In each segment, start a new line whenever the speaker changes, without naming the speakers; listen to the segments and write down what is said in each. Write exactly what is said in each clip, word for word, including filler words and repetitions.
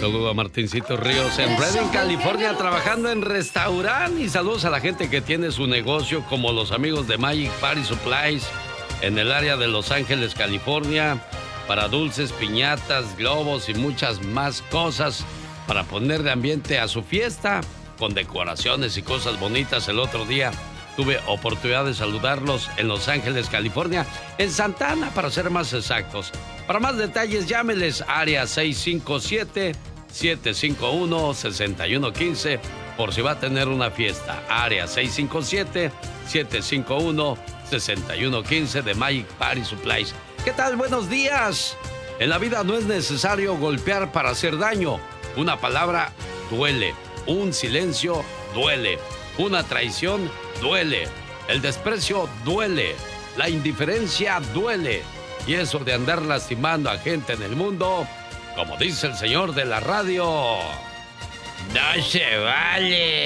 Saludo a Martincito Ríos en Redding, California, trabajando en restaurante. Y saludos a la gente que tiene su negocio, como los amigos de Magic Party Supplies en el área de Los Ángeles, California, para dulces, piñatas, globos y muchas más cosas para poner de ambiente a su fiesta, con decoraciones y cosas bonitas. El otro día tuve oportunidad de saludarlos en Los Ángeles, California, en Santana, para ser más exactos. Para más detalles, llámeles área seis cinco siete, siete cinco uno, seis uno uno cinco por si va a tener una fiesta. Área seis cinco siete, siete cinco uno, seis uno uno cinco de Magic Party Supplies. ¿Qué tal? Buenos días. En la vida no es necesario golpear para hacer daño. Una palabra duele. Un silencio duele. Una traición duele. El desprecio duele. La indiferencia duele. Y eso de andar lastimando a gente en el mundo, como dice el señor de la radio, no se vale.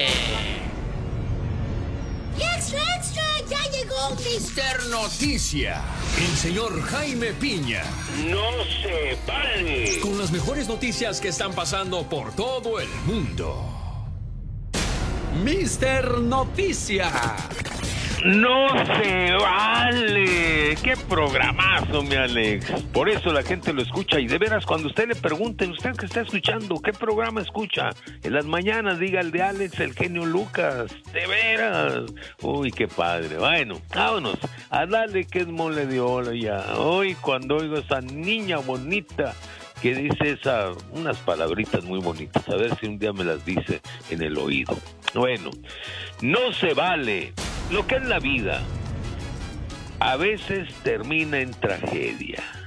¡Extra, extra! ¡Ya llegó mister
Noticia! El señor Jaime Piña.
¡No se vale!
Con las mejores noticias que están pasando por todo el mundo.
mister Noticia.
¡No se vale! ¡Qué programazo, mi Alex! Por eso la gente lo escucha. Y de veras, cuando usted le pregunte, usted que está escuchando, ¿qué programa escucha? En las mañanas diga el de Alex, el genio Lucas. ¡De veras! Uy, qué padre. Bueno, vámonos. A darle que es mole de ola ya. Hoy, cuando oigo a esa niña bonita que dice esa, unas palabritas muy bonitas, a ver si un día me las dice en el oído. Bueno, no se vale. Lo que es la vida a veces termina en tragedia.